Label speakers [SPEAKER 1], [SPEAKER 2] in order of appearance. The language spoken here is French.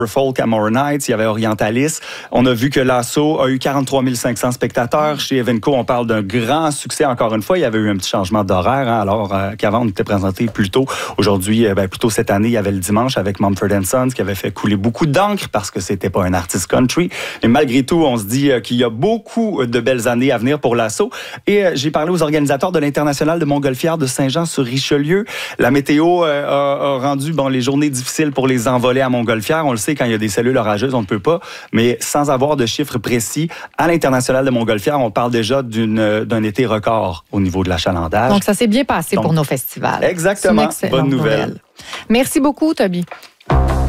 [SPEAKER 1] Folk à More Nights, il y avait Orientalis. On a vu que l'Assaut a eu 43 500 spectateurs. Chez Evenco, on parle d'un grand succès. Encore une fois, il y avait eu un petit changement d'horaire, alors qu'avant, on était présenté plus tôt. Aujourd'hui, plus tôt cette année, il y avait le dimanche avec Mumford & Sons qui avait fait couler beaucoup d'encre parce que c'était pas un artiste country. Mais malgré tout, on se dit qu'il y a beaucoup de belles années à venir pour l'Assaut. Et j'ai parlé aux organisateurs de l'International de Montgolfière de Saint-Jean-sur-Richelieu. La météo a rendu les journées difficiles pour les envolées à Montgolfière. On le sait, quand il y a des cellules orageuses, on ne peut pas. Mais sans avoir de chiffres précis, à l'International de Montgolfière, on parle déjà d'un été record au niveau de l'achalandage.
[SPEAKER 2] Donc, ça s'est bien passé pour nos festivals.
[SPEAKER 1] Exactement. Bonne nouvelle.
[SPEAKER 2] Merci beaucoup, Toby.